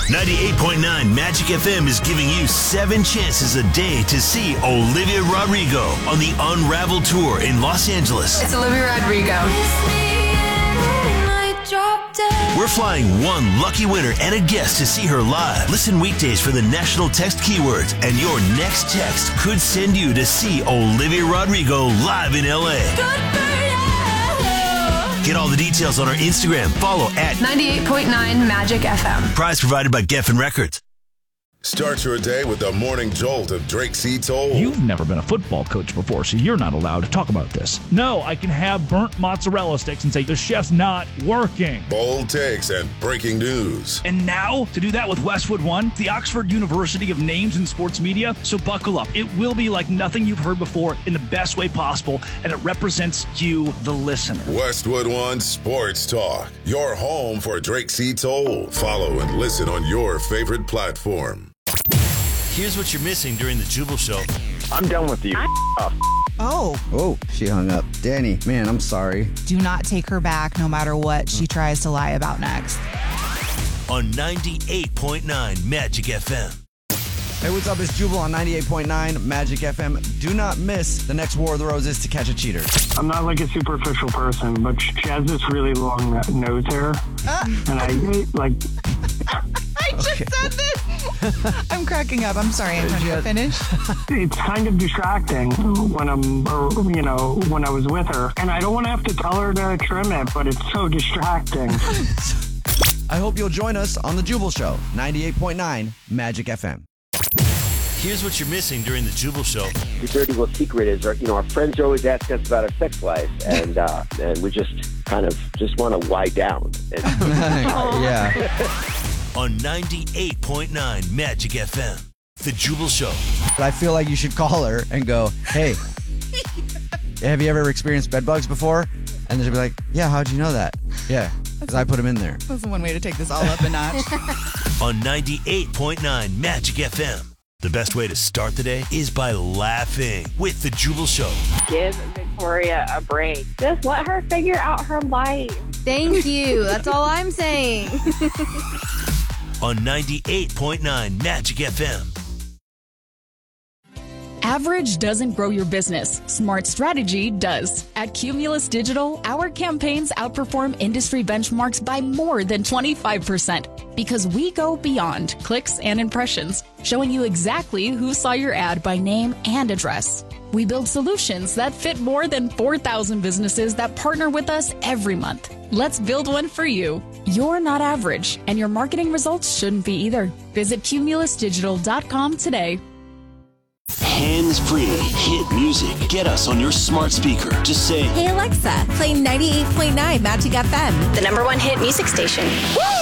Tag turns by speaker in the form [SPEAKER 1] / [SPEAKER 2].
[SPEAKER 1] 98.9 Magic FM is giving you 7 chances a day to see Olivia Rodrigo on the Unravel Tour in Los Angeles.
[SPEAKER 2] It's Olivia Rodrigo.
[SPEAKER 1] We're flying one lucky winner and a guest to see her live. Listen weekdays for the national text keywords, and your next text could send you to see Olivia Rodrigo live in LA. Get all the details on our Instagram. Follow at
[SPEAKER 2] 98.9 Magic FM.
[SPEAKER 1] Prize provided by Geffen Records.
[SPEAKER 3] Start your day with the morning jolt of Drake C. Toll.
[SPEAKER 4] You've never been a football coach before, so you're not allowed to talk about this. No, I can have burnt mozzarella sticks and say the chef's not working.
[SPEAKER 3] Bold takes and breaking news.
[SPEAKER 4] And now, to do that with Westwood One, the Oxford University of Names in Sports Media. So buckle up. It will be like nothing you've heard before in the best way possible, and it represents you, the listener.
[SPEAKER 3] Westwood One Sports Talk. Your home for Drake C. Toll. Follow and listen on your favorite platform.
[SPEAKER 1] Here's what you're missing during the Jubal Show.
[SPEAKER 5] I'm done with you.
[SPEAKER 6] Oh, she hung up. Danny, man, I'm sorry.
[SPEAKER 7] Do not take her back no matter what she tries to lie about next.
[SPEAKER 1] On 98.9 Magic FM.
[SPEAKER 6] Hey, what's up? It's Jubal on 98.9 Magic FM. Do not miss the next War of the Roses to catch a cheater.
[SPEAKER 5] I'm not like a superficial person, but she has this really long nose hair. And I like...
[SPEAKER 7] I just said this. I'm cracking up. I'm sorry. I'm trying to finish.
[SPEAKER 5] It's kind of distracting when when I was with her. And I don't want to have to tell her to trim it, but it's so distracting.
[SPEAKER 6] I hope you'll join us on the Jubal Show, 98.9 Magic FM.
[SPEAKER 1] Here's what you're missing during the Jubal Show.
[SPEAKER 8] The dirty little secret is, our friends are always asking us about our sex life, and we just kind of want to lie down.
[SPEAKER 6] Yeah.
[SPEAKER 1] On 98.9 Magic FM. The Jubal Show.
[SPEAKER 6] But I feel like you should call her and go, hey, have you ever experienced bed bugs before? And she'll be like, yeah, how'd you know that? Yeah, because I put them in there.
[SPEAKER 7] That's one way to take this all up a notch.
[SPEAKER 1] On 98.9 Magic FM. The best way to start the day is by laughing with the Jubal Show.
[SPEAKER 9] Give Victoria a break. Just let her figure out her life.
[SPEAKER 10] Thank you. That's all I'm saying.
[SPEAKER 1] On 98.9 Magic FM.
[SPEAKER 11] Average doesn't grow your business. Smart strategy does. At Cumulus Digital, our campaigns outperform industry benchmarks by more than 25% because we go beyond clicks and impressions, showing you exactly who saw your ad by name and address. We build solutions that fit more than 4,000 businesses that partner with us every month. Let's build one for you. You're not average, and your marketing results shouldn't be either. Visit cumulusdigital.com today.
[SPEAKER 1] Hands-free hit music. Get us on your smart speaker. Just say,
[SPEAKER 10] Hey Alexa, play 98.9 Magic FM.
[SPEAKER 12] The #1 hit music station. Woo!